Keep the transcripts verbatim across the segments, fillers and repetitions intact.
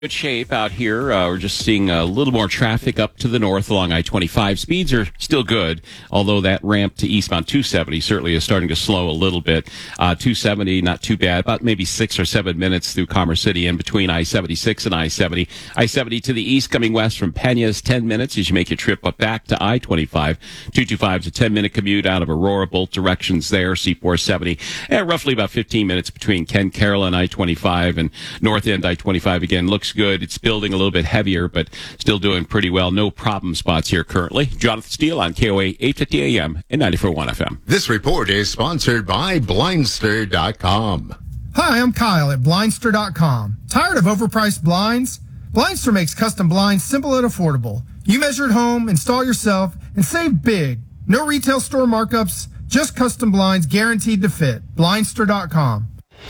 Good shape out here. Uh, we're just seeing a little more traffic up to the north along I twenty-five. Speeds are still good, although that ramp to eastbound two seventy certainly is starting to slow a little bit. Uh, two seventy, not too bad, about maybe six or seven minutes through Commerce City in between I seventy-six and I seventy. I seventy to the east coming west from Peñas, ten minutes as you make your trip up back to I twenty-five. two twenty-five is a ten-minute commute out of Aurora, both directions there, C four seventy. And roughly about fifteen minutes between Ken Carroll and I twenty-five, and north end I twenty-five again looks good. It's building a little bit heavier, but still doing pretty well. No problem spots here currently. Jonathan Steele on K O A eight fifty A M and ninety-four point one F M. This report is sponsored by Blindster dot com. Hi, I'm Kyle at Blindster dot com. Tired of overpriced blinds? Blindster makes custom blinds simple and affordable. You measure at home, install yourself, and save big. No retail store markups, just custom blinds guaranteed to fit. Blindster dot com.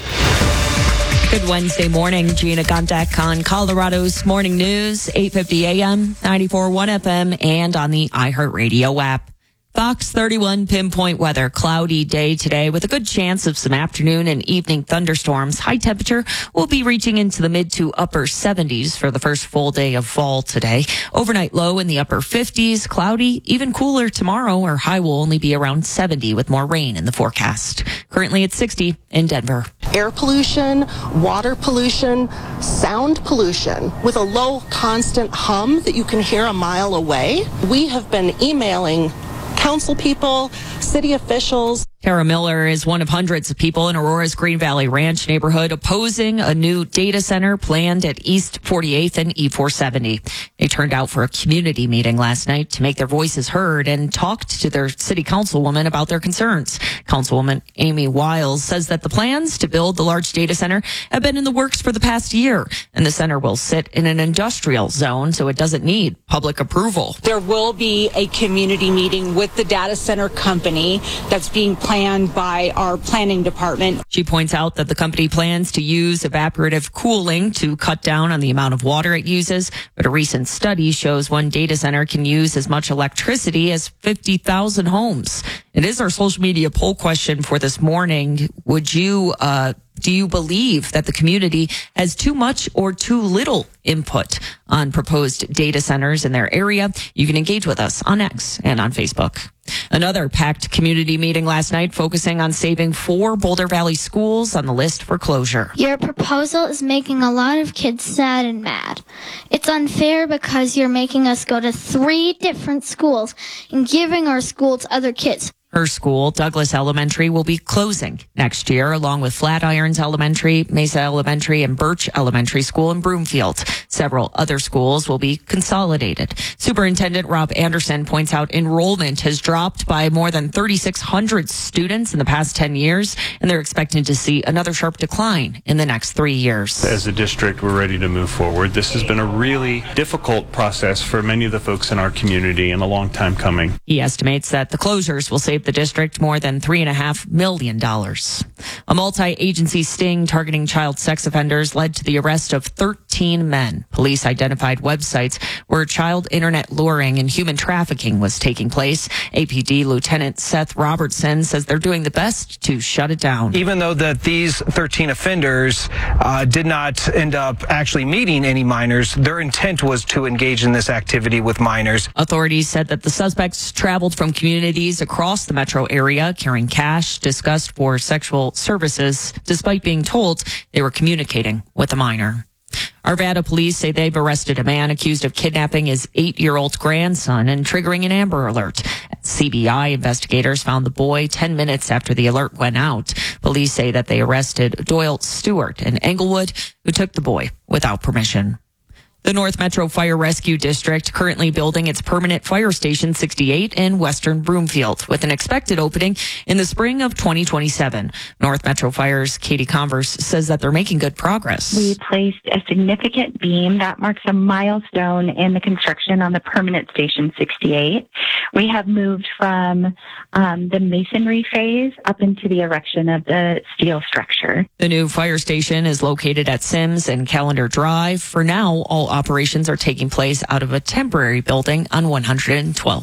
Good Wednesday morning. Gina Gondak on Colorado's Morning News, eight fifty A M, ninety-four point one F M, and on the iHeartRadio app. Fox thirty-one pinpoint weather. Cloudy day today with a good chance of some afternoon and evening thunderstorms. High temperature will be reaching into the mid to upper seventies for the first full day of fall today. Overnight low in the upper fifties. Cloudy, even cooler tomorrow. Our high will only be around seventy with more rain in the forecast. Currently at sixty in Denver. Air pollution, water pollution, sound pollution with a low constant hum that you can hear a mile away. We have been emailing council people, city officials. Tara Miller is one of hundreds of people in Aurora's Green Valley Ranch neighborhood opposing a new data center planned at East forty-eighth and E four seventy. They turned out for a community meeting last night to make their voices heard and talked to their city councilwoman about their concerns. Councilwoman Amy Wiles says that the plans to build the large data center have been in the works for the past year, and the center will sit in an industrial zone, so it doesn't need public approval. There will be a community meeting with the data center company that's being planned planned by our planning department. She points out that the company plans to use evaporative cooling to cut down on the amount of water it uses, but a recent study shows one data center can use as much electricity as fifty thousand homes. It is our social media poll question for this morning. Would you, uh, do you believe that the community has too much or too little input on proposed data centers in their area? You can engage with us on X and on Facebook. Another packed community meeting last night focusing on saving four Boulder Valley schools on the list for closure. Your proposal is making a lot of kids sad and mad. It's unfair because you're making us go to three different schools and giving our school to other kids. Her school, Douglas Elementary, will be closing next year, along with Flatirons Elementary, Mesa Elementary, and Birch Elementary School in Broomfield. Several other schools will be consolidated. Superintendent Rob Anderson points out enrollment has dropped by more than thirty-six hundred students in the past ten years, and they're expecting to see another sharp decline in the next three years. As a district, we're ready to move forward. This has been a really difficult process for many of the folks in our community and a long time coming. He estimates that the closures will save the district more than three and a half million dollars. A multi-agency sting targeting child sex offenders led to the arrest of thirteen men. Police identified websites where child internet luring and human trafficking was taking place. A P D Lieutenant Seth Robertson says they're doing the best to shut it down. Even though that these thirteen offenders uh, did not end up actually meeting any minors, their intent was to engage in this activity with minors. Authorities said that the suspects traveled from communities across the metro area carrying cash discussed for sexual services, despite being told they were communicating with a minor. Arvada police say they've arrested a man accused of kidnapping his eight-year-old grandson and triggering an Amber Alert. C B I investigators found the boy ten minutes after the alert went out. Police say that they arrested Doyle Stewart in Englewood, who took the boy without permission. The North Metro Fire Rescue District currently building its permanent fire station sixty-eight in western Broomfield with an expected opening in the spring of twenty twenty-seven. North Metro Fire's Katie Converse says that they're making good progress. We placed a significant beam that marks a milestone in the construction on the permanent station sixty-eight. We have moved from um, the masonry phase up into the erection of the steel structure. The new fire station is located at Sims and Calendar Drive. For now, all operations are taking place out of a temporary building on one hundred twelfth.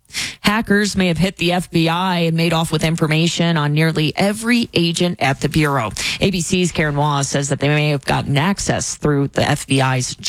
Hackers may have hit the F B I and made off with information on nearly every agent at the Bureau. A B C's Karen Waugh says that they may have gotten access through the F B I's